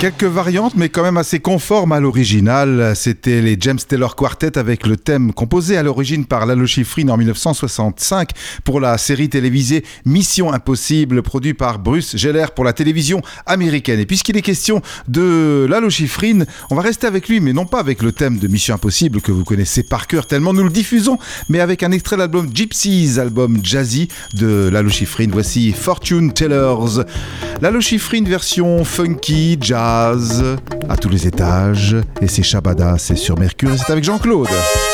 Quelques variantes, mais quand même assez conformes à l'original. C'était les James Taylor Quartet avec le thème composé à l'origine par Lalo Schifrin en 1965 pour la série télévisée Mission Impossible, produit par Bruce Geller pour la télévision américaine. Et puisqu'il est question de Lalo Schifrin, on va rester avec lui, mais non pas avec le thème de Mission Impossible que vous connaissez par cœur tellement nous le diffusons, mais avec un extrait de l'album Gypsies, album jazzy de Lalo Schifrin. Voici Fortune Tellers. Lalo Schifrin version funky, jazz, à tous les étages. Et c'est Shabada, c'est sur Mercure et c'est avec Jean-Claude.